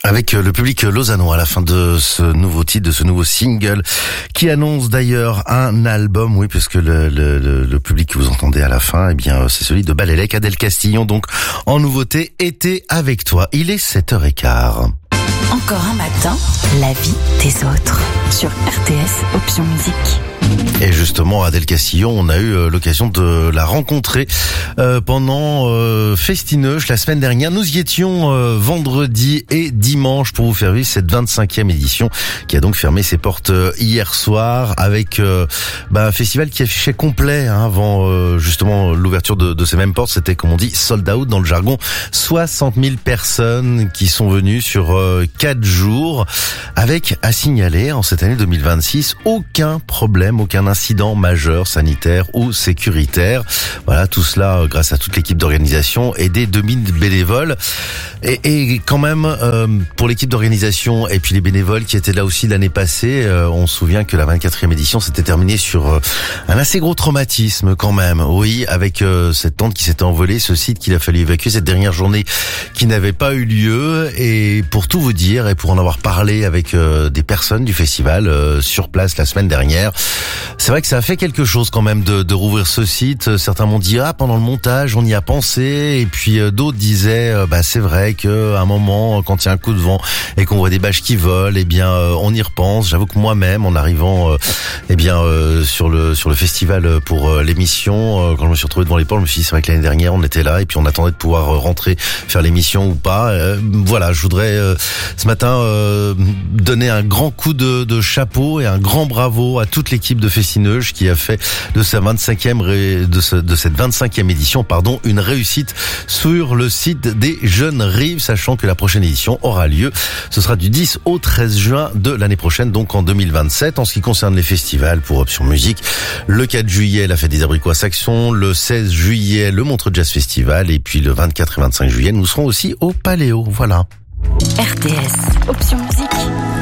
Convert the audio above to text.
Avec le public lausannois à la fin de ce nouveau titre, de ce nouveau single, qui annonce d'ailleurs un album, oui, puisque le public que vous entendez à la fin, eh bien, c'est celui de Balélec, Adèle Castillon, donc, en nouveauté, Été avec toi. Il est 7h15. Encore un matin, la vie des autres, sur RTS Option Musique. Et justement, Adèle Castillon, on a eu l'occasion de la rencontrer pendant Festineuch la semaine dernière. Nous y étions vendredi et dimanche pour vous faire vivre cette 25e édition qui a donc fermé ses portes hier soir avec un festival qui affichait complet avant justement l'ouverture de ces mêmes portes. C'était, comme on dit, sold out dans le jargon. 60 000 personnes qui sont venues sur 4 jours avec, à signaler, en cette année 2026, aucun problème, aucun incident majeur sanitaire ou sécuritaire. Voilà, tout cela grâce à toute l'équipe d'organisation et des 2000 bénévoles. Et quand même, pour l'équipe d'organisation et puis les bénévoles qui étaient là aussi l'année passée, on se souvient que la 24e édition s'était terminée sur un assez gros traumatisme quand même. Oui, avec cette tente qui s'était envolée, ce site qu'il a fallu évacuer, cette dernière journée qui n'avait pas eu lieu. Et pour tout vous dire, et pour en avoir parlé avec des personnes du festival sur place la semaine dernière, c'est vrai que ça a fait quelque chose quand même de rouvrir ce site. Certains m'ont dit pendant le montage on y a pensé, et puis d'autres disaient c'est vrai que à un moment quand il y a un coup de vent et qu'on voit des bâches qui volent, eh bien on y repense. J'avoue que moi-même en arrivant sur le festival pour l'émission, quand je me suis retrouvé devant les portes, je me suis dit c'est vrai que l'année dernière on était là et puis on attendait de pouvoir rentrer faire l'émission ou pas. Voilà, je voudrais ce matin donner un grand coup de chapeau et un grand bravo à toute l'équipe de Festineuch qui a fait de cette 25e édition, une réussite sur le site des Jeunes Rives, sachant que la prochaine édition aura lieu. Ce sera du 10 au 13 juin de l'année prochaine, donc en 2027. En ce qui concerne les festivals pour Option Musique, le 4 juillet, la Fête des Abricots à Saxon, le 16 juillet, le Montreux Jazz Festival, et puis le 24 et 25 juillet, nous serons aussi au Paléo. Voilà. RTS Option Musique.